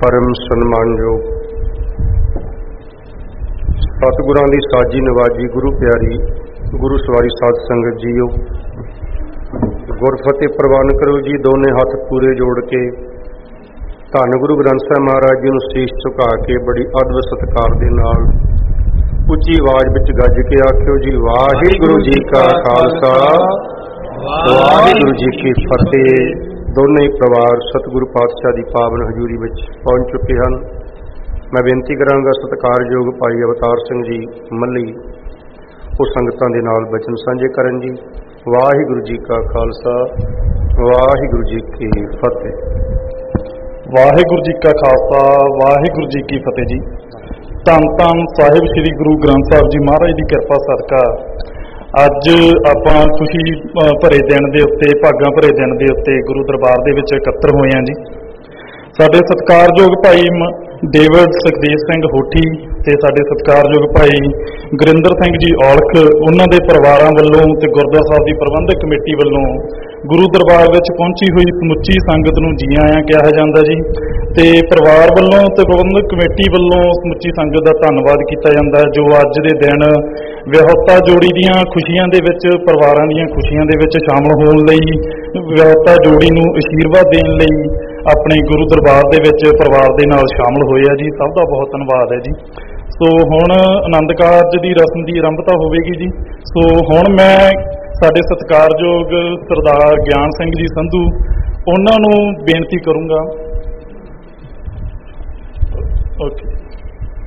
परम सन्मानयोग सतगुरां दी साजी नवाजी गुरु प्यारी गुरु सवारी साध संगत जीओ, गुरफतेह प्रवान करो जी। दोने हथ पूरे जोड़ के धन गुरु ग्रंथ साहिब महाराज जी नूं शीश झुका के बड़ी अदब सत्कार दे नाल उच्ची आवाज विच गज के आखियो जी, वाहिगुरू जी का खालसा वाहिगुरू जी की फतेह। दोनों ही परिवार सतगुरु पातशाह की पावन हजूरी में पहुँच चुके हैं। मैं बेनती करांगा सत्कारयोग भाई अवतार सिंह जी मल्ली वो संगतां दे नाल बचन साझे करन जी। वाहिगुरू जी का खालसा वाहिगुरू जी की फतेह। वाहिगुरू जी का खालसा वाहिगुरू जी की फतेह जी। धन धन साहिब श्री गुरु ग्रंथ साहिब जी महाराज की किरपा सदका अज आपां खुशी भरे दिन के उत्ते भागां भरे दिन के उत्ते गुरु दरबार दे विच इकत्तर होए हैं जी। साडे सत्कारयोग भाई डेविड सुखदेव सिंह होठी ते साडे सत्कारयोग भाई गुरिंदर सिंह जी औलख उन्हां दे परिवारां वल्लों ते गुरुद्वारा साहिब की प्रबंधक कमेटी वल्लों गुरु दरबार विच पहुंची हुई समुची संगत नूं जी आयां कहा जांदा जी। ते परिवार वल्लों ते प्रबंधक कमेटी वल्लों समुची संगत का धन्नवाद किया जाता है जो अज दे दिन विआहता जोड़ी दीआं खुशियां दे विच परिवारां दीआं खुशियां दे विच शामिल होण लई विआहता जोड़ी नूं आशीर्वाद देण लई अपने गुरु दरबार दे विच परिवार दे नाल शामिल होए आ जी। सब दा बहुत धन्नवाद है जी। सो हुण आनंद कारज की रस्म की आरंभता होवेगी जी। सो हुण मैं साडे सत्कारयोग सरदार ज्ञान सिंह जी संधू उन्हां नूं बेनती करूँगा। ओके।